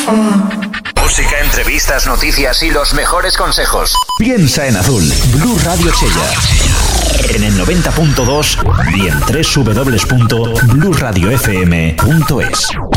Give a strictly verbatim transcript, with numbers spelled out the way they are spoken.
Música, entrevistas, noticias y los mejores consejos. Piensa en azul. Blue Radio Chella. En el noventa punto dos y en doble u doble u doble u punto blue radio f m punto es.